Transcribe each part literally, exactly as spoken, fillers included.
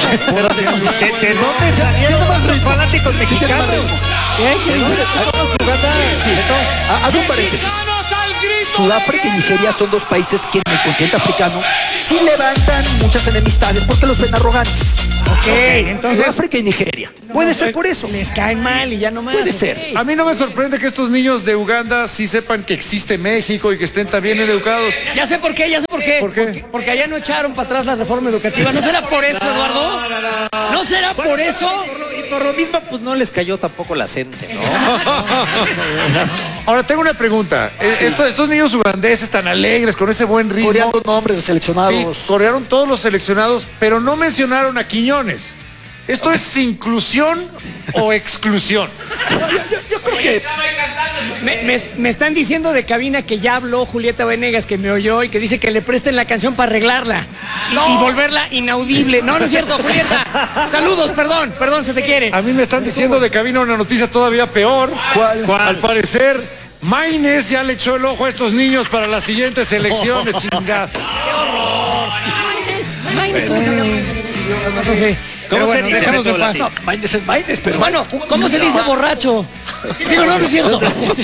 Pero ¿de, de, de dónde salieron los fanáticos mexicanos? ¿Qué? ¿De dónde? Hago un paréntesis. Sudáfrica y Nigeria son dos países que en el continente africano sí levantan muchas enemistades porque los ven arrogantes. Ok, entonces... Sudáfrica y Nigeria. Puede ser por eso. Les caen mal y ya no más. Puede okay. ser. A mí no me sorprende que estos niños de Uganda sí sepan que existe México y que estén tan bien educados. Ya sé por qué, ya sé por qué. ¿Por qué? Porque, porque allá no echaron para atrás la reforma educativa. ¿No será por eso, Eduardo? ¿No será por eso? Por lo, y por lo mismo, pues no les cayó tampoco la gente, ¿no? Ahora tengo una pregunta. Sí. Estos, estos niños ugandeses tan alegres, con ese buen ritmo. Coreando nombres de seleccionados. Sí, corearon todos los seleccionados, pero no mencionaron a Quiñones. ¿Esto okay. es inclusión o exclusión? Yo, yo, yo creo que... Me, me, me están diciendo de cabina que ya habló Julieta Venegas, que me oyó y que dice que le presten la canción para arreglarla y, no. y volverla inaudible. No, no es cierto, Julieta. Saludos, perdón, perdón, se te quiere. A mí me están diciendo de cabina una noticia todavía peor. ¿Cuál? ¿Cuál? Al parecer, Maynez ya le echó el ojo a estos niños para las siguientes elecciones, chingada. ¡Qué horror! Maynez, Maynez, ¿cómo se llama? No sé. ¿Cómo pero se bueno, dice? dejemos de paz. No, Maynez es Maynez, pero... Bueno, ¿cómo se dice borracho? Digo, no, no es cierto.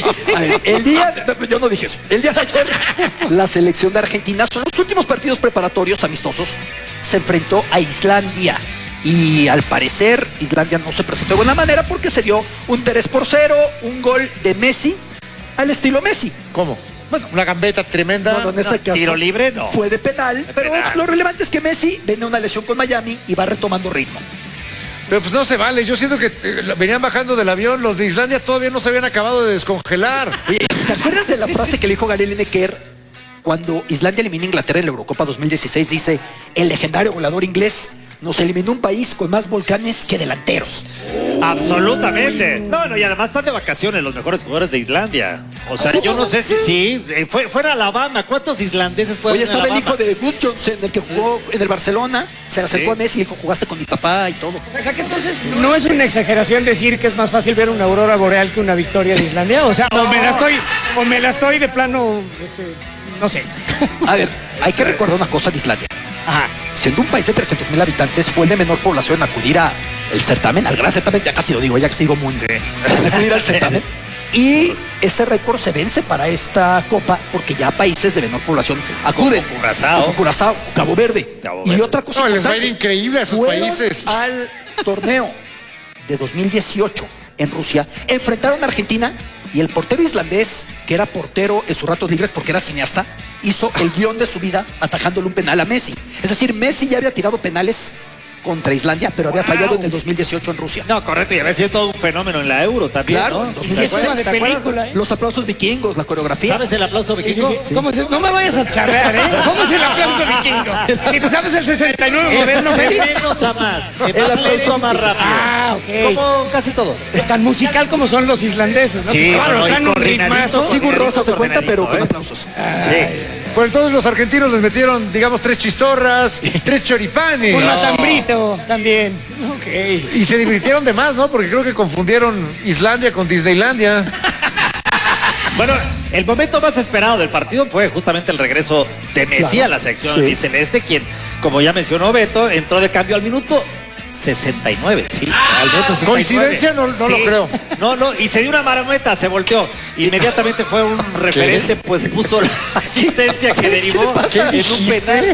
A ver, el día, yo no dije eso. El día de ayer, la selección de Argentina, son los últimos partidos preparatorios amistosos, se enfrentó a Islandia. Y al parecer, Islandia no se presentó de buena manera porque se dio un tres por cero, un gol de Messi al estilo Messi. ¿Cómo? Bueno, una gambeta tremenda. No, no, en este no, caso, tiro libre, no. Fue de penal, de pero penal. Lo relevante es que Messi viene una lesión con Miami y va retomando ritmo. Pero pues no se vale, yo siento que eh, venían bajando del avión, los de Islandia todavía no se habían acabado de descongelar. Oye, ¿te acuerdas de la frase que le dijo Gary Lineker cuando Islandia elimina a Inglaterra en la Eurocopa dos mil dieciséis? Dice, el legendario goleador inglés nos eliminó un país con más volcanes que delanteros. Oh. Absolutamente. No, no, y además están de vacaciones los mejores jugadores de Islandia. O sea, yo no sé si sí. Fue, fuera Alabama. ¿Cuántos islandeses pueden Oye, estaba en el hijo de Good Johnson, el que jugó en el Barcelona. Se le acercó Sí. a Messi y dijo, jugaste con mi papá y todo. O sea, que entonces no es una exageración decir que es más fácil ver una aurora boreal que una victoria de Islandia. O sea, o me la estoy, o me la estoy de plano, este, no sé. A ver, hay que recordar una cosa de Islandia. Ajá. Siendo un país de trescientos mil habitantes, fue el de menor población en acudir a el certamen, al gran certamen, ya casi lo digo, ya que sigo muy. Sí. Acudir al certamen. Y ese récord se vence para esta copa porque ya países de menor población acuden. Como Curazao. Como Curazao, Cabo Verde. Cabo Verde. Y otra cosa No, les va a ir importante, increíble a esos fueron países. al torneo de dos mil dieciocho en Rusia, enfrentaron a Argentina y el portero islandés, que era portero en sus ratos libres porque era cineasta, hizo el guión de su vida atajándole un penal a Messi. Es decir, Messi ya había tirado penales contra Islandia, pero había fallado en el dos mil dieciocho en Rusia. No, correcto, y había sido todo un fenómeno en la Euro también, Claro, ¿no? dos Y mil si es tema de dieciséis. película, ¿eh? Los aplausos vikingos, la coreografía. ¿Sabes el aplauso Sí, sí, vikingo? sí. ¿Cómo es? No me vayas a charrear, ¿eh? ¿Cómo es el aplauso vikingo? ¿Y te sabes el sesenta y nueve moderno, De Félix? menos a más. El El aplauso aplauso más rápido. Ah, ok. Como casi todo. Tan musical como son los islandeses, ¿no? Sí, claro, no, y dan un coordinadito, ritmazo. Sigur Rosa se cuenta, pero con ¿eh? aplausos. Sí. Pues entonces los argentinos les metieron, digamos, tres chistorras, tres choripanes. Un matambrito también. Ok. Y se divirtieron de más, ¿no? Porque creo que confundieron Islandia con Disneylandia. Bueno, el momento más esperado del partido fue justamente el regreso de Messi Claro. a la sección Sí. albiceleste, quien, como ya mencionó Beto, entró de cambio al minuto sesenta y nueve, sí. Al minuto sesenta y nueve. ¿Coincidencia? No- no Sí. lo creo. No, no, y se dio una marometa, se volteó. Inmediatamente fue un referente, pues puso la asistencia que derivó en un penal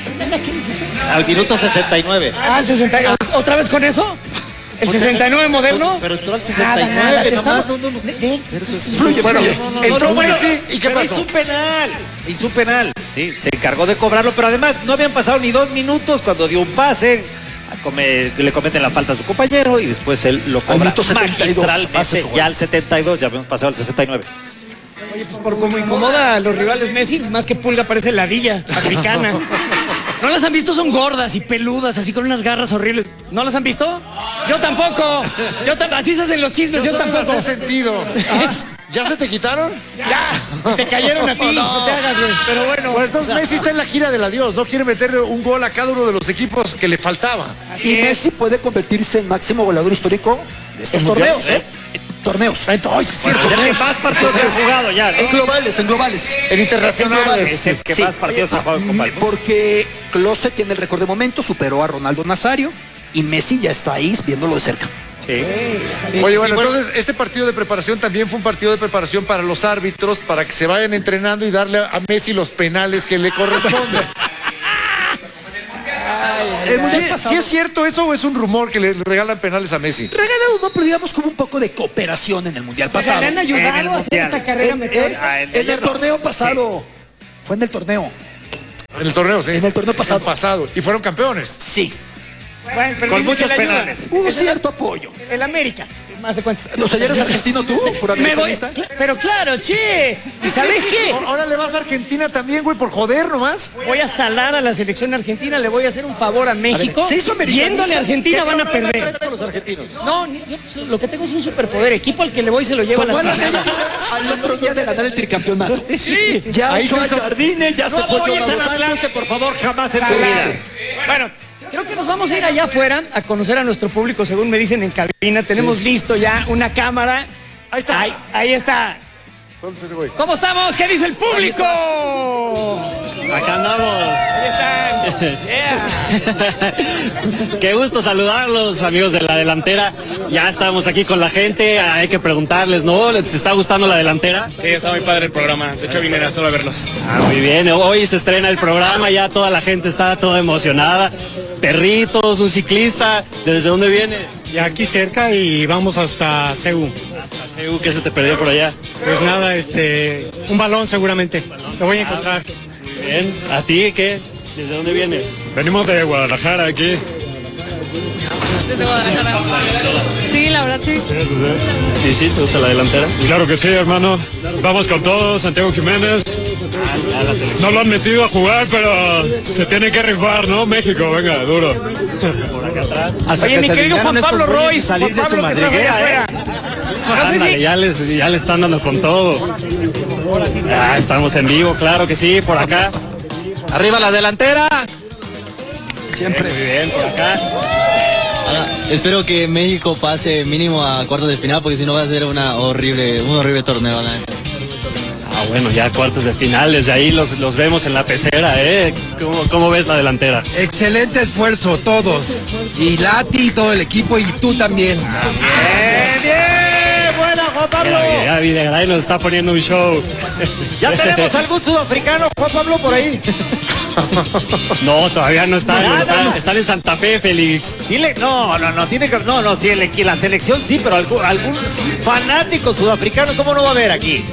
al minuto sesenta y nueve. Ah, el sesenta y nueve. ¿Otra vez con eso? ¿El sesenta y nueve moderno? Pero entró al Nada, sesenta y nada, nueve, te nomás. estamos- No, no, no. Fluye, Bueno, fluye. No, no, entró no, bueno, Messi, ¿y qué pero pasó? hizo un penal, hizo un penal, sí, se encargó de cobrarlo, pero además no habían pasado ni dos minutos cuando dio un pase, a come- le cometen la falta a su compañero y después él lo cobra minuto setenta y dos, hace magistralmente, su gol. ya al setenta y dos, ya habíamos pasado al sesenta y nueve. Oye, pues por como incomoda a los rivales Messi, más que pulga parece ladilla africana. ¿No las han visto? Son gordas y peludas, así con unas garras horribles. ¿No las han visto? Yo tampoco. Yo tam- así se hacen los chismes, yo, tampoco. Hace sentido. ¿Ya se te quitaron? Ya, te cayeron a ti, no, te hagas, güey. Pero bueno. Bueno, entonces Messi está en la gira del adiós, ¿no? Quiere meterle un gol a cada uno de los equipos que le faltaba. Y Messi puede convertirse en máximo goleador histórico de estos ¿En torneos, mundial? ¿eh? Torneos. Ay, es cierto. Es el que más partidos ha jugado ya, ¿no? En globales, en globales. En internacionales. Es el que Sí. más partidos ha jugado en Copa del Mundo. Porque Klose tiene el récord de momento, superó a Ronaldo Nazario y Messi ya está ahí viéndolo de cerca. Sí. Oye, bueno, entonces este partido de preparación también fue un partido de preparación para los árbitros, para que se vayan entrenando y darle a Messi los penales que le corresponden. El mundial ¿Sí, pasado- sí es cierto eso o es un rumor que le regalan penales a Messi? Regalado no, pero digamos como un poco de cooperación en el mundial O sea, pasado. le han En el ayudado a hacer Mundial. esta carrera En, mejor. en- Ah, el de en el ayer no. torneo pasado. Fue en el torneo. En el torneo, sí. En el torneo pasado. El pasado. Y fueron campeones. Sí. Bueno, pero Con dice que muchos le ayuda. penales. Hubo cierto apoyo. El América, más de cuenta. ¿Los ayer eres argentino tú? ¿Por Me voy, americanista? cl- pero claro, che. ¿Y sabes qué? Ahora le vas a Argentina también, güey, por joder nomás. Voy a salar a la selección argentina, le voy a hacer un favor a México. ¿se hizo americanista? Yéndole a Argentina van a perder. Con los argentinos. No, ni- yo lo que tengo es un superpoder. Equipo al que le voy se lo llevo a Tomó a la la final. al otro día de ganar el tricampeonato. Sí. Ya Ahí echó se a hizo- Jardine, ya se No fue apoyes Jonah al Dos Santos. Atlante, por favor, jamás en su Salar. vida. Bueno, creo que nos vamos a ir allá afuera a conocer a nuestro público, según me dicen en cabina. Tenemos listo ya una cámara. Ahí está. Ahí, ahí está. Entonces, güey. ¿Cómo estamos? ¿Qué dice el público? Acá andamos. Ahí están. Yeah. Qué gusto saludarlos, amigos de la delantera. Ya estamos aquí con la gente. Hay que preguntarles, ¿no? ¿Te está gustando la delantera? Sí, está muy padre el programa. De hecho, vine a solo a verlos. Ah, muy bien. Hoy se estrena el programa. Ya toda la gente está toda emocionada. Perritos, un ciclista. ¿Desde dónde viene? Y aquí cerca y vamos hasta Ceú. Hasta Ceú, ¿qué se te perdió por allá? Pues nada, este, un balón seguramente. Lo voy a encontrar. Muy bien. ¿A ti qué? ¿Desde dónde vienes? Venimos de Guadalajara aquí. Desde Guadalajara. Sí, la verdad sí. Sí, sí, ¿te gusta la delantera? Claro que sí, hermano. Vamos con todo, Santiago Jiménez. Ah, la selección No lo han metido a jugar, pero se tiene que rifar, ¿no? México, venga, duro. por acá atrás. Oye, mi querido Juan Pablo Royce, salir Juan de su Pablo, que estás allá madriguera, afuera. No sé Ándale, si... ya, les, ya le están dando con todo. Ah, estamos en vivo, claro que sí, por acá. Arriba la delantera. Siempre. Muy bien, por acá. Ahora, espero que México pase mínimo a cuartos de final porque si no va a ser una horrible, un horrible torneo. ¿no? Ah, bueno, ya cuartos de final, desde ahí los, los vemos en la pecera, ¿eh? ¿Cómo, cómo ves la delantera? Excelente esfuerzo, todos. Y Lati y todo el equipo y tú también. Bien, bien, buena, Juan Pablo. Ya, ya Videgaray nos está poniendo un show. Ya tenemos algún sudafricano, Juan Pablo, por ahí. No, todavía no están, Nada. están, están en Santa Fe, Félix. Dile, no, no, no, tiene que, no, no, sí, el, la selección sí, pero algún, algún fanático sudafricano, ¿cómo no va a haber aquí?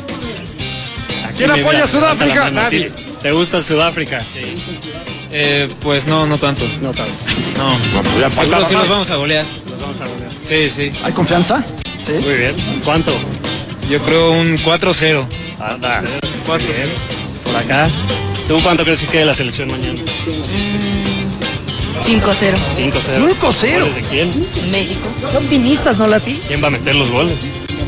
¿Quién Mira, apoya a levanta Sudáfrica? la mano. Nadie. ¿Te gusta Sudáfrica? Eh, pues no, no tanto. No tanto. No. Algunos sí los vamos a golear. Los vamos a volver. Sí, sí. ¿Hay confianza? Sí. Muy bien. ¿Cuánto? Yo creo un cuatro cero. Anda. cuatro. Por acá. ¿Tú cuánto crees que quede la selección mañana? cinco cero. cinco cero. cinco cero. ¿Goles de quién? México. Qué optimistas, ¿no, Lati? ¿Quién va a meter los goles?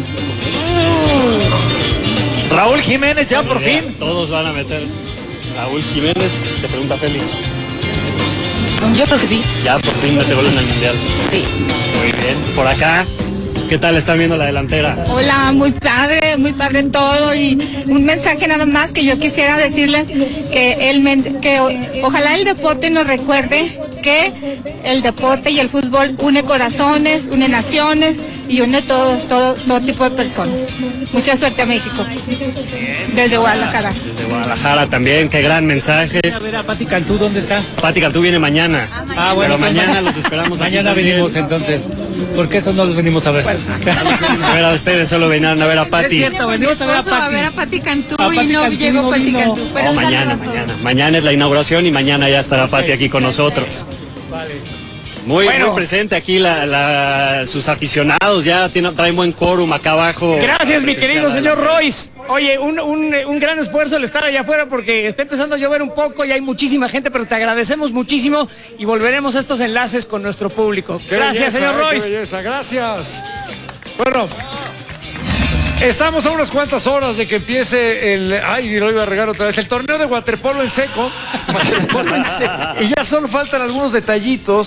Raúl Jiménez, ya por Ya, fin. Todos van a meter. Raúl Jiménez, te pregunta Félix. Yo creo que sí. Ya por fin mete gol en el Mundial. Sí. Muy bien. Por acá, ¿qué tal están viendo la delantera? Hola, muy padre, muy padre todo y un mensaje nada más que yo quisiera decirles que el men- que o- ojalá el deporte nos recuerde que el deporte y el fútbol une corazones, une naciones y une todo, todo, todo tipo de personas. Mucha suerte a México. Desde Guadalajara. Desde Guadalajara también, qué gran mensaje. A ver a Pati Cantú, ¿dónde está? Pati Cantú viene mañana. Ah, bueno, Pero pues, mañana ma- los esperamos aquí Mañana también. venimos entonces. Porque eso no los venimos a ver. A ver a ustedes, solo vinieron a ver a Pati. cierto, venimos a ver a Esposo a ver a Pati. Pati Cantú A Pati y no Cantú llegó no Pati vino. Cantú. Pero Oh, un saludo mañana, a todos. mañana. Mañana es la inauguración y mañana ya estará Pati aquí con nosotros. Muy, Bueno. muy presente aquí la, la- sus aficionados, ya tienen, traen buen quórum acá abajo. Gracias, mi Presencial querido a la- señor Royce. Oye, un, un, un gran esfuerzo el estar allá afuera porque está empezando a llover un poco y hay muchísima gente, pero te agradecemos muchísimo y volveremos a estos enlaces con nuestro público. Qué Gracias, belleza, señor eh, qué Royce. belleza, gracias. Bueno, estamos a unas cuantas horas de que empiece el. Ay, lo iba a regar otra vez. El torneo de waterpolo en seco. Y ya solo faltan algunos detallitos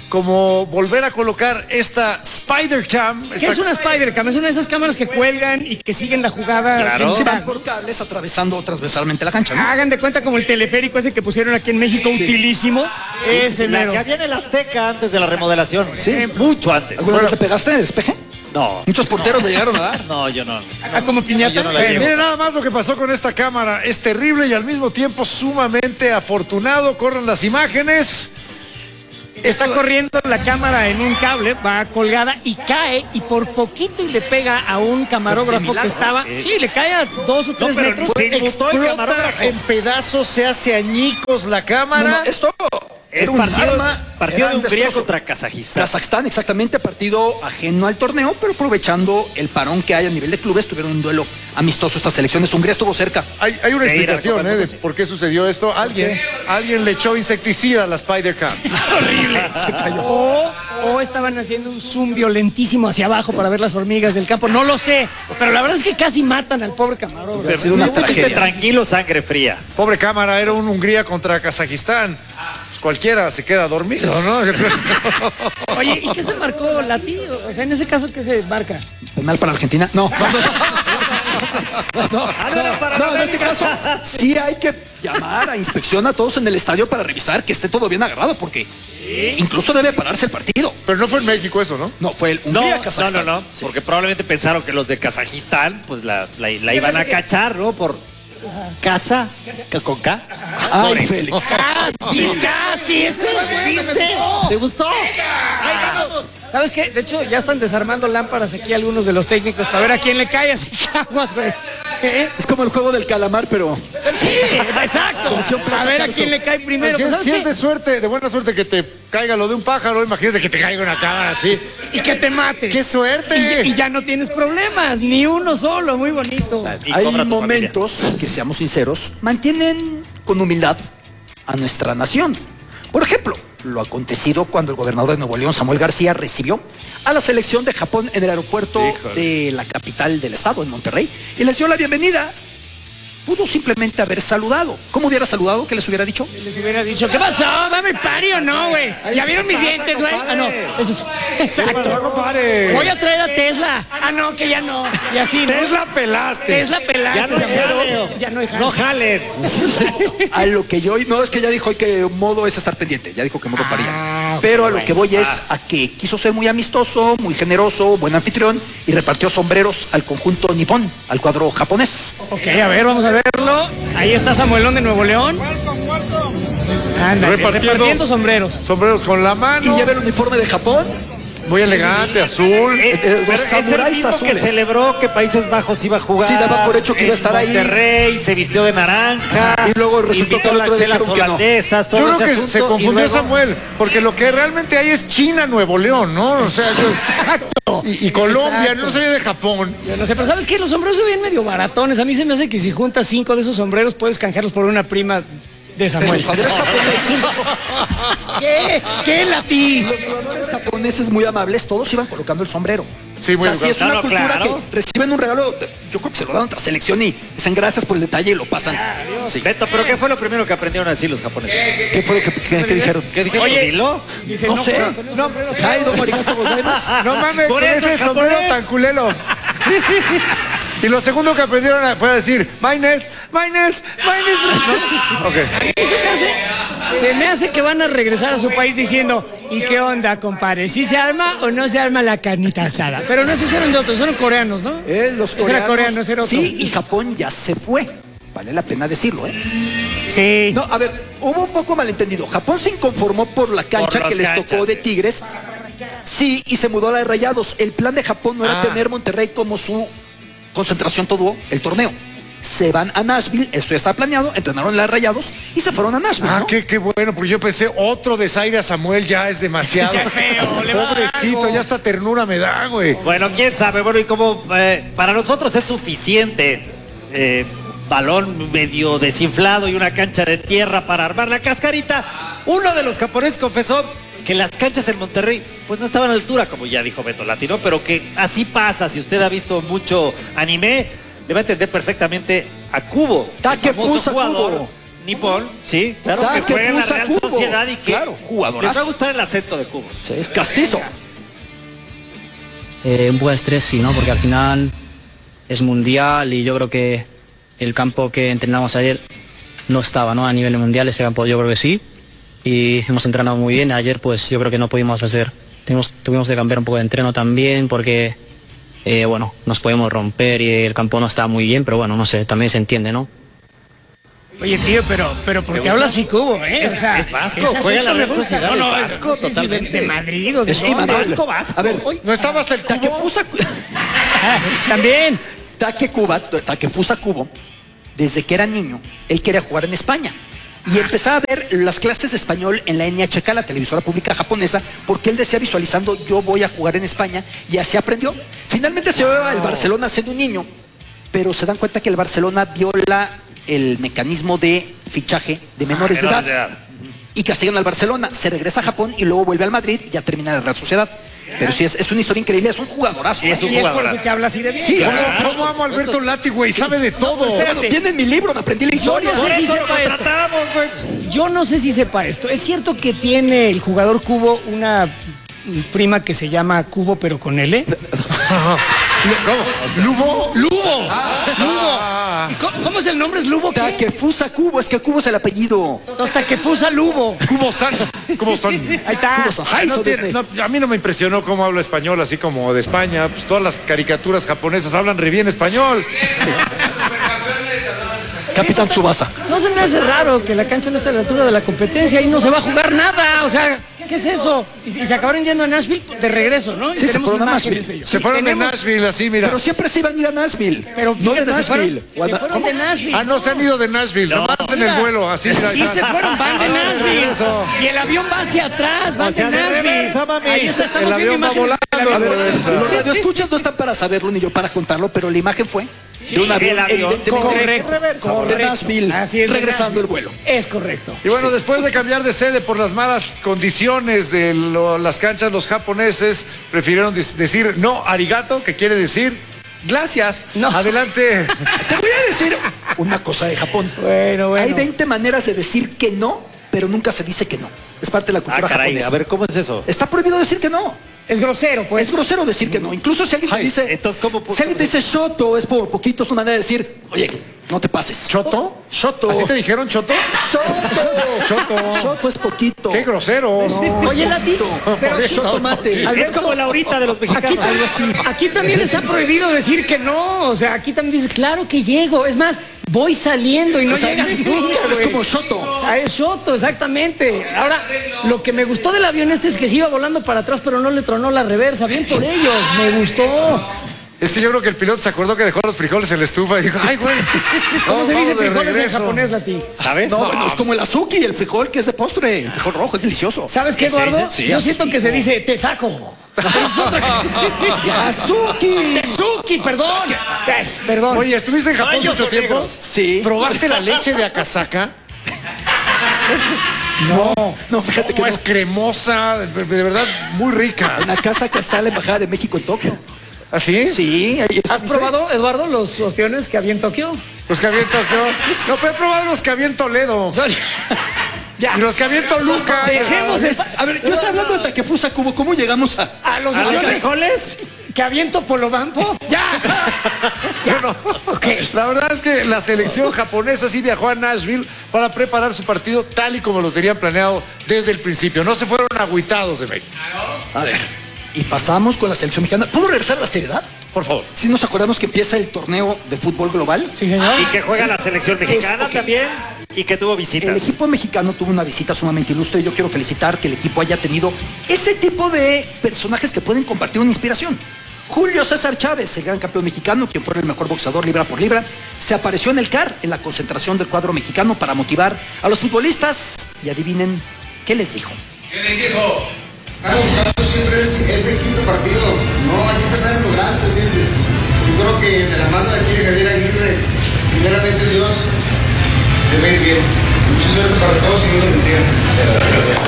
como volver a colocar esta Spider Cam. ¿Qué esta... es una Spider Cam? Es una de esas cámaras que cuelgan y que siguen la jugada. Claro. Se van por cables atravesando transversalmente la cancha, ¿no? Hagan de cuenta como el teleférico ese que pusieron aquí en México, sí. utilísimo. Sí, ese sí, la mero. que había en el Azteca antes de la remodelación. Sí. Mucho antes. ¿Alguna vez te pegaste de despeje? No. Muchos porteros le llegaron a dar. No, yo no. Ah, como piñata. No, yo no la Eh, llevo. mire nada más lo que pasó con esta cámara. Es terrible y al mismo tiempo sumamente afortunado. Corren las imágenes. Está corriendo la cámara en un cable, va colgada y cae y por poquito y le pega a un camarógrafo que estaba. Eh. Sí, le cae a dos o tres pero metros. se inmutó el Explota camarógrafo. en pedazos, se hace añicos la cámara. No, no, esto Es era un partido, arma, partido era de un Hungría destrozo. contra Kazajistán. Kazajstán, exactamente, partido ajeno al torneo, pero aprovechando el parón que hay a nivel de clubes, tuvieron un duelo amistoso estas selecciones. Hungría estuvo cerca. Hay, hay una De ir a explicación Copa ¿eh? de del por qué sucedió esto. Alguien, alguien le echó insecticida a la Spider Cam. Es horrible. Se cayó. O, o estaban haciendo un zoom violentísimo hacia abajo para ver las hormigas del campo. No lo sé. Pero la verdad es que casi matan al pobre camarógrafo. Ha sido una Tú fuiste tragedia. tranquilo, sangre fría. Pobre cámara, era un Hungría contra Kazajistán. Pues cualquiera se queda dormido, ¿no? Oye, ¿y qué se marcó Lati? O sea, en ese caso, ¿qué se marca? ¿Penal para Argentina? No. No, no, no, no, en ese caso sí hay que llamar a inspección a todos en el estadio para revisar que esté todo bien agarrado, porque incluso debe pararse el partido. Pero no fue en México eso, ¿no? No, fue el No, Hungría no, Kazajstán. no, no, porque probablemente pensaron que los de Kazajistán pues la, la, la iban a cachar, ¿no? Por casa, que con K. Ay, Félix. ¡Casi, casi! Este, ¿viste? ¿Te gustó? ¿Sabes qué? De hecho, ya están desarmando lámparas aquí algunos de los técnicos para ver a quién le cae, así que aguas, güey. ¿Eh? Es como el juego del calamar, pero Sí, exacto. Versión Plaza A ver a Carso. quién le cae primero. Si, Pues, es, ¿sabes si es qué? de suerte, de buena suerte que te caiga lo de un pájaro, imagínate que te caiga una cámara así. Y que te mate. ¡Qué suerte! Y, y ya no tienes problemas, ni uno solo, muy bonito. Y hay cobra tu momentos que, seamos sinceros, mantienen con humildad a nuestra nación. Por ejemplo, lo acontecido cuando el gobernador de Nuevo León, Samuel García, recibió a la selección de Japón en el aeropuerto Híjole. de la capital del estado, en Monterrey, y les dio la bienvenida. Pudo simplemente haber saludado. ¿Cómo hubiera saludado? ¿Qué les hubiera dicho? Les hubiera dicho, ¿qué pasó? ¿Va a mi party o no, güey? ¿Ya vieron mis dientes, güey? Ah, no. Ese es- Exacto. compadre? Voy a traer a Tesla. Ah, no, que ya no. Y así, ¿no? Tesla pelaste. Tesla pelaste. Ya no hay jaleo. Ya no hay jaleo. No jalen. A lo que yo... No, es que ya dijo hoy que modo es estar pendiente. Ya dijo que modo paría. Ah, Pero a lo que voy es a que quiso ser muy amistoso, muy generoso, buen anfitrión, y repartió sombreros al conjunto nipón, al cuadro japonés. Ok, a ver, vamos a verlo. Ahí está Samuelón de Nuevo León. Ándale, Repartiendo- repartiendo sombreros. Sombreros con la mano. Y lleva el uniforme de Japón. Muy elegante, azul. Eh, eh, pero los es el samuráis mismo que azules. celebró que Países Bajos iba a jugar. Sí, daba por hecho que iba a en estar ahí. Monterrey, se vistió de naranja. Y luego resultó invitó que al las otro día chelas dijeron que no. holandesas, todo Yo creo ese que asunto, se y confundió luego- Samuel, porque lo que realmente hay es China, Nuevo León, ¿no? O sea, yo- y, y Colombia, Exacto. no sabía de Japón. Yo no sé, pero ¿sabes qué? Los sombreros se ven medio baratones. A mí se me hace que si juntas cinco de esos sombreros puedes canjearlos por una prima de Samuel. Los jugadores japoneses, ¿Qué? ¿Qué, Lati? los jugadores japoneses muy amables, todos iban colocando el sombrero. Sí, muy o sea, sí es una claro, cultura claro. que reciben un regalo, yo creo que se lo dan a otra selección y dicen gracias por el detalle y lo pasan. Sí. Beto, ¿pero qué fue lo primero que aprendieron a decir los japoneses? ¿Qué fue lo que, que- que dijeron? ¿Qué dijeron? Oye, ¿Dilo? Dice, No sé. juegan con esos sombreros. Jaido Morikato Gozaimasu. No mames, Por con eso ese el sombrero japonés. tan culero. Y lo segundo que aprendieron a- fue a decir, Maynes, Maynes, Maynes. ¿No? Ok. A mí se me hace, se me hace que van a regresar a su país diciendo, ¿y qué onda, compadre? ¿Sí se arma o no se arma la carnita asada? Pero no se hicieron de otros, son coreanos, ¿no? Eh, los Ese era coreanos. coreano, ese era otro. Sí, y Japón ya se fue. Vale la pena decirlo, ¿eh? Sí. No, a ver, hubo un poco malentendido. Japón se inconformó por la cancha Por las que les canchas, tocó de sí. Tigres. Sí, y se mudó a la de Rayados. El plan de Japón no era Ah. tener Monterrey como su concentración todo el torneo. Se van a Nashville, esto ya está planeado, entrenaron en la de Rayados y se fueron a Nashville, Ah, ¿no? qué, qué bueno, porque yo pensé, otro desaire a Samuel ya es demasiado. Ya es feo, le va a dar Pobrecito, algo. ya hasta ternura me da, güey. Bueno, quién sabe. Bueno, y como eh, para nosotros es suficiente eh, balón medio desinflado y una cancha de tierra para armar la cascarita, uno de los japoneses confesó que las canchas en Monterrey pues no estaban a la altura, como ya dijo Beto Lati, ¿no? Pero que así pasa. Si usted ha visto mucho anime, le va a entender perfectamente a Kubo, el famoso Takefusa jugador Kubo. Nippon, sí, claro, que Takefusa juega en la Real Kubo. Sociedad y que Claro, jugadorazo. les va a gustar el acento de Kubo. Sí, es castizo. Eh, un poco de estrés, sí, ¿no? Porque al final es mundial y yo creo que el campo que entrenamos ayer no estaba, ¿no? A nivel mundial, ese campo yo creo que sí. Y hemos entrenado muy bien. Ayer, pues yo creo que no pudimos hacer. Tuvimos, tuvimos que cambiar un poco de entreno también porque, eh, bueno, nos podemos romper y el campo no está muy bien, pero bueno, no sé, también se entiende, ¿no? Oye, tío, pero, pero ¿por qué hablas así Kubo, eh? Es- O sea, es vasco, ese juega en la acento Real me gusta. Sociedad, No, no, es es vasco, sí, sí, totalmente. De, de Madrid o de Es dónde. Imanol. vasco, vasco. A ver, ¿No estaba hasta el Kubo? Takefusa, También. Takefusa, Takefusa Kubo, desde que era niño, él quería jugar en España. Y empezaba a ver las clases de español en la N H K, la televisora pública japonesa, porque él decía visualizando, yo voy a jugar en España, y así aprendió. Finalmente se va al Barcelona siendo un niño, pero se dan cuenta que el Barcelona viola el mecanismo de fichaje de menores de menores edad. de edad. Y castigan al Barcelona, se regresa a Japón y luego vuelve al Madrid y ya termina en la Real Sociedad. Pero sí, es, es una historia increíble, es un jugadorazo. Es ¿eh? un Y es por jugadorazo. eso que habla así de bien. Sí, Claro. ¿Cómo, cómo amo a Alberto Lati, güey? Sabe de todo. espérate. Viene en mi libro, me aprendí la historia. Yo no Por sé si eso lo sepa esto. contratamos, güey. Yo no sé si sepa esto. Es cierto que tiene el jugador Kubo una prima que se llama Kubo, pero con L. ¿Cómo? ¿Lubo? ¡Lubo! ¡Lubo! ¿Y ¿Cómo, cómo es el nombre? ¿Es Lubo qué? Takefusa Kubo, es que Kubo es el apellido. Hasta que fusa Lubo. ¿Cómo son? ¿Cómo son? Ahí está. Kubo-san. Ay, no Eso tiene- desde- no, a mí no me impresionó cómo habla español, así como de España. Pues todas las caricaturas japonesas hablan re bien español. Capitán Tsubasa. No se me hace raro que la cancha no esté a la altura de la competencia y no se va a jugar nada. O sea, ¿qué es eso? Y, y se acabaron yendo a Nashville de regreso, ¿no? Y Sí, se tenemos fueron a imágenes Nashville. de ellos. Se Sí, fueron de tenemos- Nashville, así, mira. Pero siempre se iban a ir a Nashville. Pero no de fíjate, se fueron, Nashville. se fueron de Nashville. Ah, no se han ido de Nashville, nomás en el Mira, vuelo, así. Mira, Sí se fueron, van de Nashville. Y el avión va hacia atrás, van sea, de de Nashville. reversa, mami. Ahí está, estamos El viendo avión va imágenes del volando, A avión. ver, reversa. los radioescuchas no están para saberlo ni yo para contarlo, pero la imagen fue de un avión, el avión. evidentemente, Correcto, de Nashville, Así es, de regresando Nashville. el vuelo. Es correcto. Y bueno, después de cambiar de sede por las malas condiciones de lo- las canchas, los japoneses prefirieron dis- decir no arigato, que quiere decir gracias. No. Adelante. Te voy a decir una cosa de Japón. Bueno, bueno. Hay veinte maneras de decir que no, pero nunca se dice que no. Es parte de la Ah, cultura caray, japonesa. a ver, ¿cómo es eso? Está prohibido decir que no. Es grosero, pues. Es grosero decir que no. Incluso si alguien te Ay, dice, entonces, ¿cómo pu- si alguien te dice shoto, es por poquito, es una manera de decir, oye, no te pases. ¿Choto? Shoto. ¿Así te dijeron choto? Shoto. Choto. Shoto es poquito. Qué grosero. Oye, Lati, pero Por eso. Shoto mate. Es como la horita de los mexicanos. Aquí, algo así. aquí también está prohibido decir que no. O sea, aquí también dices, claro que llego. Es más, voy saliendo y no O sea, llegas es- nunca. es güey. como shoto. Ah, es shoto, exactamente. Ahora, lo que me gustó del avión este es que se iba volando para atrás, pero no le tronó la reversa. Bien por ellos. Me gustó. Es que yo creo que el piloto se acordó que dejó los frijoles en la estufa y dijo, ay, güey. ¿Cómo vamos- se dice vamos de frijoles en regreso. japonés, Lati? ¿Sabes? No, bueno, es como el azuki, el frijol que es de postre. El frijol rojo es delicioso. ¿Sabes qué, ¿Se Eduardo? dice? Sí, Yo así. siento que se dice, te saco. Es otra cosa. Azuki. Tezuki, perdón. Yes, perdón. Oye, ¿estuviste en Japón Ay, yo mucho soy tiempo? negro. Sí. ¿Probaste la leche de Akasaka? No, no, fíjate que Como no. es cremosa, de, de verdad, muy rica. En la casa que está la embajada de México en Tokio. ¿Así? Sí, ahí ¿Has estuviste. probado, Eduardo, los ostiones que había en Tokio? Los que había en Tokio. No, pero he probado los que había en Toledo. Son- ya. Y los que había en Toluca. Dejemos esta- A ver, yo estaba hablando de Takefusa Kubo. ¿Cómo llegamos a...? a los ¿A los ostiones frijoles? que había en Topolobampo. Ya. Bueno, la verdad es que la selección japonesa sí viajó a Nashville para preparar su partido tal y como lo tenían planeado desde el principio. No se fueron agüitados de México. A ver, y pasamos con la selección mexicana. ¿Puedo regresar a la seriedad? Por favor. Si nos acordamos que empieza el torneo de fútbol global. Sí, señor. Y que juega la selección mexicana Es- ok. también y que tuvo El visitas. equipo mexicano tuvo una visita sumamente ilustre y yo quiero felicitar que el equipo haya tenido ese tipo de personajes que pueden compartir una inspiración. Julio César Chávez, el gran campeón mexicano, quien fue el mejor boxeador libra por libra, se apareció en el C A R, en la concentración del cuadro mexicano, para motivar a los futbolistas. Y adivinen qué les dijo. Claro, Carlos siempre es, es el quinto partido, no hay que empezar en lo grande, ¿entiendes? Yo creo que de la mano de aquí de Javier Aguirre, primeramente Dios, te va a ir bien. Mucha suerte para todos y no lo entiendan.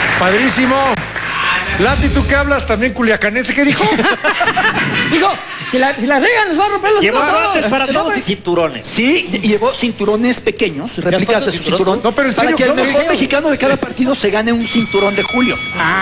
Padrísimo. Lati, ¿tú qué hablas? También culiacanense. ¿Qué dijo? Digo, Si la, si la regan, les va a romper los Llevó todos. guantes para todos y cinturones. Sí, y llevó cinturones pequeños, réplicas de su cinturón? cinturón, No, pero en para serio, que el ¿cómo mejor es? mexicano de cada partido se gane un cinturón de Julio.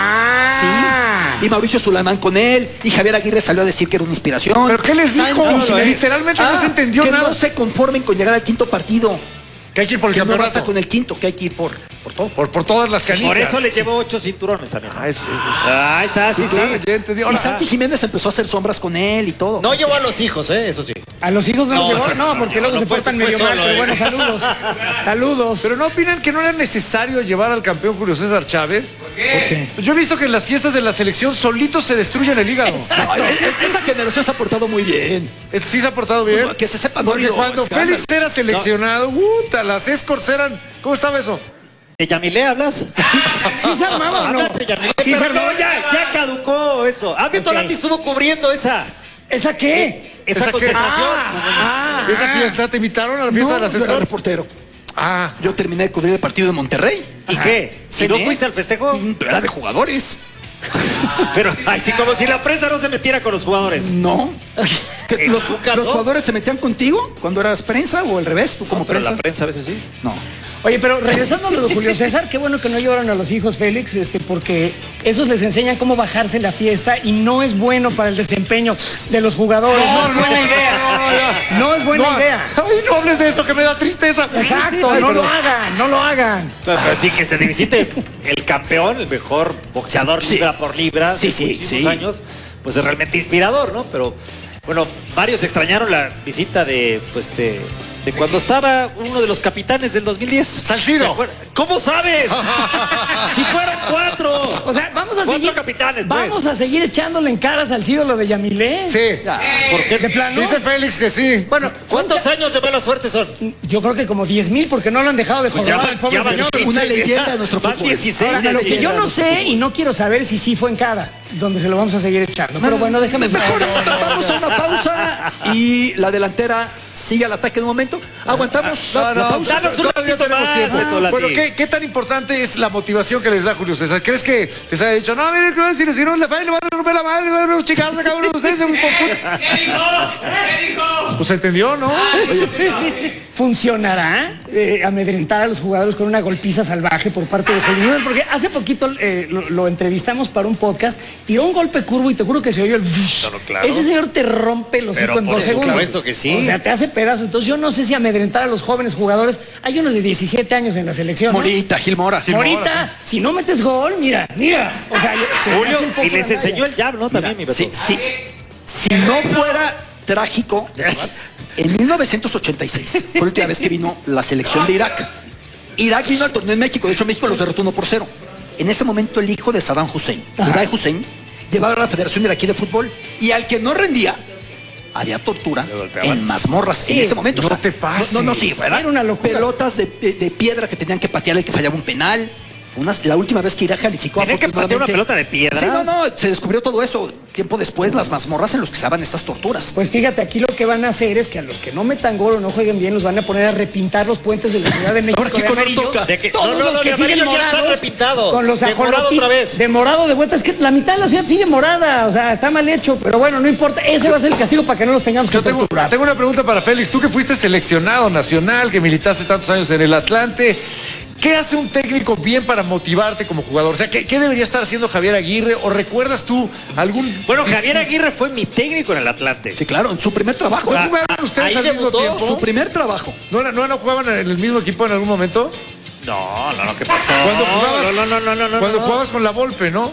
Ah. Sí. Y Mauricio Sulamán con él, y Javier Aguirre salió a decir que era una inspiración. ¿Pero qué les dijo? Santi, Literalmente no se entendió que nada. no se conformen con llegar al quinto partido. Que hay que ir por el Que no campeonato. basta con el quinto, que hay que ir por, por todo. Por, por todas las canicas. Por eso le llevó ocho cinturones también. Ah, es- es- Ahí está, sí, sí. claro, ya entendí. Y Ahora, Santi Jiménez empezó a hacer sombras con él y todo. No llevó a los hijos, ¿eh? Eso sí. A los hijos no, No, los llevó, no, no, porque luego no se fue- portan fue medio solo, mal, pero eh. bueno, saludos. Saludos. ¿pero no opinan que no era necesario llevar al campeón Julio César Chávez? ¿Por qué? Pues yo he visto que en las fiestas de la selección solitos se destruyen el hígado. No, e- e- esta generación se ha portado muy bien. Eh, ¿Sí se ha portado bien? Que se sepa, no ha Porque habido cuando escándalos. Félix era seleccionado, puta, las escorts eran... ¿Cómo estaba eso? ¿De Yamilé hablas? ¿Sí se armaba o no? Hablas de Yamilé, Sí se pero no, armaba. ya, ya caducó eso. Alvin Tolati estuvo cubriendo esa, ¿Esa qué? esa ¿Esa qué? concentración. Ah, ¿Esa fiesta te invitaron a la fiesta No, de las yo era escorts? reportero. Ah, Yo terminé de cubrir el partido de Monterrey. ¿Y qué? ¿Si no Cené. fuiste al festejo? Pero era de jugadores. Pero, ay, sí, como si la prensa no se metiera con los jugadores. No. ¿Que ¿En los, tu caso? los jugadores se metían contigo cuando eras prensa o al revés? ¿Tú como Pero prensa? la prensa a veces sí. No. Oye, pero regresando a lo de Julio César, qué bueno que no llevaron a los hijos, Félix, este, porque esos les enseñan cómo bajarse la fiesta y no es bueno para el desempeño de los jugadores. No, es buena idea. No, es buena no, idea. Ay, no hables de eso, que me da tristeza. Exacto, Ay, no pero- lo hagan, no lo hagan. Pero, pero sí que se visite el campeón, el mejor boxeador Sí. libra por libra Sí, de sí, muchísimos sí. años, pues es realmente inspirador, ¿no? Pero bueno, varios extrañaron la visita de pues de, de cuando estaba uno de los capitanes del dos mil diez. Salcido. ¿Te acuerdas? ¿Cómo sabes? Si fueron cuatro. O sea, vamos a Cuatro seguir. capitanes, pues. Vamos a seguir echándole en caras al ídolo de Yamilé. Sí. ¿Por qué? De plano. Dice Félix que sí. Bueno, ¿Cuántos años de mala suerte son? yo creo que como diez mil, porque no lo han dejado de Pues jorobar ya al van- pobre ya van señor. quince. Una leyenda de nuestro Van fútbol. dieciséis. Ahora, lo que yo no sé y no quiero saber si sí fue en cada, donde se lo vamos a seguir echando. Pero bueno, déjame. Mejor vamos a una pausa y la delantera sigue al ataque de un momento. Aguantamos No, la, la no, pausa. Danos un todavía ratito tenemos más, tiempo. Betolati. Bueno, ¿qué, ¿qué tan importante es la motivación que les da Julio César? ¿Crees que les haya dicho, no, miren, si, si no le falla, le van a romper la madre, le van a dar los chicazos, cabrón, ustedes son un poco... ¿Qué dijo? ¿Qué dijo? Pues se entendió, ¿no? ¿Funcionará eh, amedrentar a los jugadores con una golpiza salvaje por parte de Julio? Porque hace poquito eh, lo, lo entrevistamos para un podcast, tiró un golpe curvo y te juro que se oyó el... Claro, claro. Ese señor te rompe el hocico Pero en por dos segundos. supuesto que sí. O sea, te hace pedazos. Entonces yo no sé si amedrentar a los jóvenes jugadores. Hay uno de diecisiete años en la selección, ¿no? Morita, Gil Mora. Morita, si no metes gol, mira, mira. O sea, se me Julio, hace un poco y les la enseñó raya. el jab, ¿no? También, mi Beto. Sí, sí. Si no fuera trágico, en mil novecientos ochenta y seis fue la última vez que vino la selección de Irak. Irak vino al torneo en México, de hecho México los derrotó uno por cero. En ese momento el hijo de Saddam Hussein, Uday Hussein, llevaba a la Federación Iraquí de Fútbol y al que no rendía, había tortura en mazmorras en Sí, ese momento. no o sea, te pases. No, no, sí, ¿verdad? Era una locura. Pelotas de, de- de piedra que tenían que patear el que fallaba un penal. Una- la última vez que Irak calificó ¿Tenían que patear una afortunadamente- pelota de piedra? Sí, no, no, se descubrió todo eso. Tiempo después, las mazmorras en los que se daban estas torturas. Pues fíjate, aquí lo que van a hacer es que a los que no metan gol o no jueguen bien los van a poner a repintar los puentes de la Ciudad de México. Ahora, ¿qué de color amarillo. toca? De que- Todos no, no, los no, que de siguen amarillo ya están morados, repintados. con los De morado ajolotis, otra vez. de morado de vuelta. Es que la mitad de la ciudad sigue morada. O sea, está mal hecho. Pero bueno, no importa. Ese va a ser el castigo para que no los tengamos que Yo tengo, torturar. tengo una pregunta para Félix. Tú que fuiste seleccionado nacional, que militaste tantos años en el Atlante, ¿qué hace un técnico bien para motivarte como jugador? O sea, ¿qué, qué debería estar haciendo Javier Aguirre? ¿O recuerdas tú algún... Bueno, Javier Aguirre fue mi técnico en el Atlante. Sí, claro, en su primer trabajo. ¿No jugaron ustedes ahí al mismo debutó tiempo? Su primer trabajo. ¿No, no, no jugaban en el mismo equipo en algún momento? No, no, no, ¿qué pasó? Cuando jugabas, no, no, no, no, no, no, cuando no. jugabas con la Volpe, ¿no?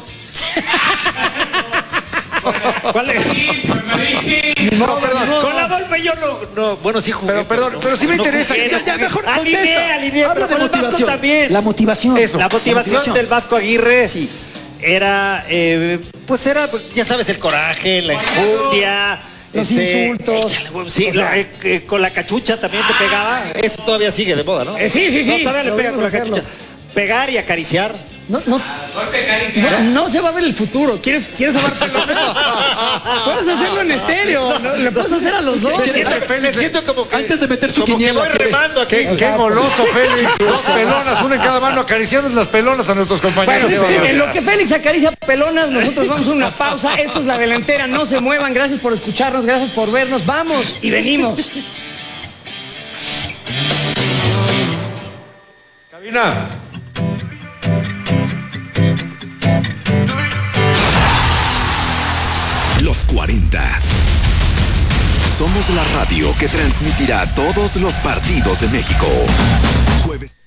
¿Cuál es? No, perdón. Con la Volpe yo no, no, bueno, sí jugué. Pero, perdón, no, pero sí me no interesa. jugué, Ya, no Ya, jugué. mejor Alineé, contesta. alineé, Habla pero de con el Vasco motivación. también. La motivación. Eso. La motivación, motivación. del Vasco Aguirre Sí. era, eh, pues era, ya sabes, el coraje, la enjundia. Los insultos. échale huevos. Sí, O sea, la- eh, eh, con la cachucha también te pegaba. Eso todavía sigue de moda, ¿no? Eh, sí, sí, sí. No, todavía le pega con la Podemos hacerlo. cachucha. Pegar y acariciar. No, no, no, no se va a ver el futuro. ¿Quieres, quieres sobar pelones? Puedes hacerlo en estéreo. ¿No? Le puedes hacer a los dos. Me siento como que, antes de meter su como quiniela. que voy remando aquí. Qué, qué goloso, Félix. Dos pelonas, una en cada mano, acariciando las pelonas a nuestros compañeros. Bueno, en lo que Félix acaricia pelonas, nosotros vamos a una pausa. Esto es La Delantera. No se muevan. Gracias por escucharnos. Gracias por vernos. Vamos y venimos. Cabina. Los cuarenta. Somos la radio que transmitirá todos los partidos de México. Jueves.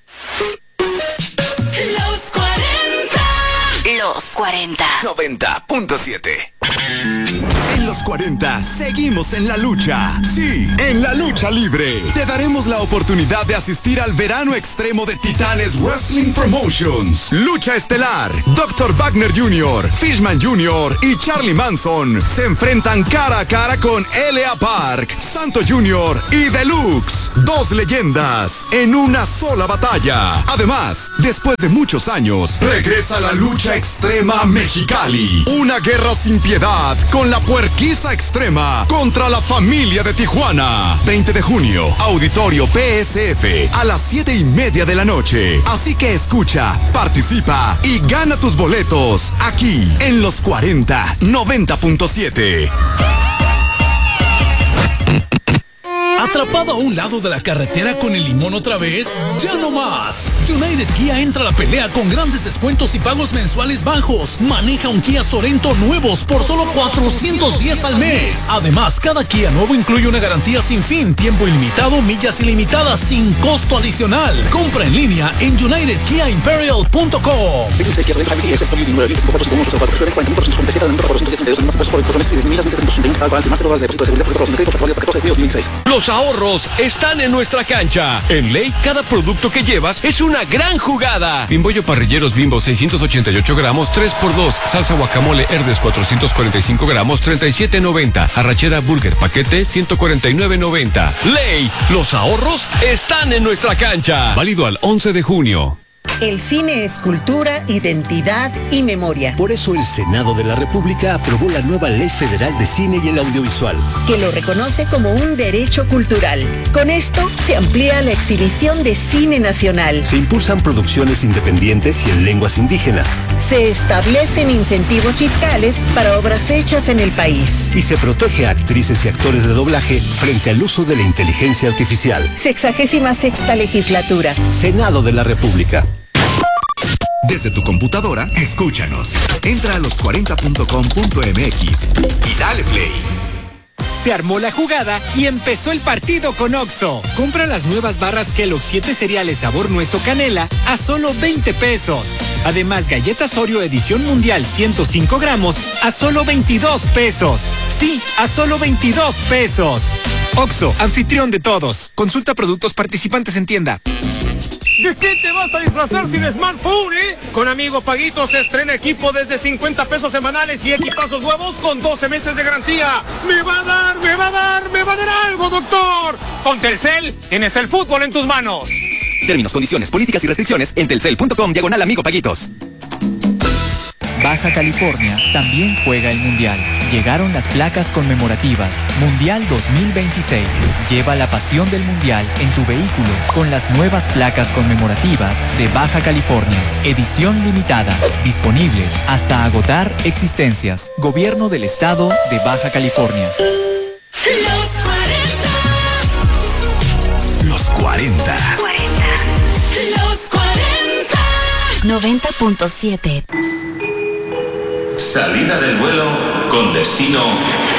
Los cuarenta. Los cuarenta. noventa punto siete. En los cuarenta seguimos en la lucha. Sí, en la lucha libre. Te daremos la oportunidad de asistir al verano extremo de Titanes Wrestling Promotions. Lucha estelar. doctor Wagner junior, Fishman junior y Charlie Manson se enfrentan cara a cara con L A Park, Santo junior y Deluxe. Dos leyendas en una sola batalla. Además, después de muchos años, regresa la lucha extrema Mexicali. Una guerra sin piedad con la puerquiza extrema contra la familia de Tijuana. veinte de junio, Auditorio P S F a las siete y media de la noche. Así que escucha, participa y gana tus boletos aquí en los cuarenta noventa punto siete. ¿Atrapado a un lado de la carretera con el limón otra vez? ¡Ya no más! United Kia entra a la pelea con grandes descuentos y pagos mensuales bajos. Maneja un Kia Sorento nuevos por solo cuatrocientos diez al mes. Además, cada Kia nuevo incluye una garantía sin fin, tiempo ilimitado, millas ilimitadas sin costo adicional. Compra en línea en united kia imperial punto com. Los ahorros están en nuestra cancha. En Ley, cada producto que llevas es una gran jugada. Bimbollo Parrilleros Bimbo seiscientos ochenta y ocho gramos, tres por dos. Salsa guacamole Herdes cuatrocientos cuarenta y cinco gramos, treinta y siete noventa. Arrachera Burger paquete ciento cuarenta y nueve noventa. Ley, los ahorros están en nuestra cancha. Válido al once de junio. El cine es cultura, identidad y memoria. Por eso el Senado de la República aprobó la nueva Ley Federal de Cine y el Audiovisual, que lo reconoce como un derecho cultural. Con esto se amplía la exhibición de cine nacional. Se impulsan producciones independientes y en lenguas indígenas. Se establecen incentivos fiscales para obras hechas en el país. Y se protege a actrices y actores de doblaje frente al uso de la inteligencia artificial. Sexagésima sexta legislatura. Senado de la República. Desde tu computadora, escúchanos. Entra a los cuarenta punto com punto m x y dale play. Se armó la jugada y empezó el partido con Oxxo. Compra las nuevas barras Kellogg's siete cereales sabor nuez o canela a solo veinte pesos. Además, galletas Oreo edición mundial ciento cinco gramos a solo veintidós pesos. Sí, a solo veintidós pesos. Oxxo, anfitrión de todos. Consulta productos participantes en tienda. ¿De qué te vas a disfrazar sin smartphone, eh? Con Amigo Paguito se estrena equipo desde cincuenta pesos semanales y equipazos nuevos con doce meses de garantía. ¡Me va a dar, me va a dar, me va a dar algo, doctor! Con Telcel, tienes el fútbol en tus manos. Términos, condiciones, políticas y restricciones en telcel punto com diagonal Amigo Paguitos. Baja California también juega el Mundial. Llegaron las placas conmemorativas. Mundial dos mil veintiséis. Lleva la pasión del Mundial en tu vehículo con las nuevas placas conmemorativas de Baja California. Edición limitada. Disponibles hasta agotar existencias. Gobierno del Estado de Baja California. Los cuarenta. Los cuarenta. Los cuarenta. noventa punto siete. Salida del vuelo con destino